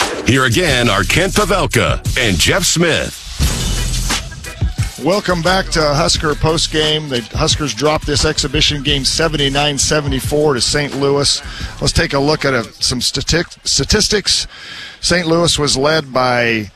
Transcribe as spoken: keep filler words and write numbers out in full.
Here again are Kent Pavelka and Jeff Smith. Welcome back to Husker postgame. The Huskers dropped this exhibition game seventy-nine seventy-four to Saint Louis. Let's take a look at a, some stati- statistics. Saint Louis was led by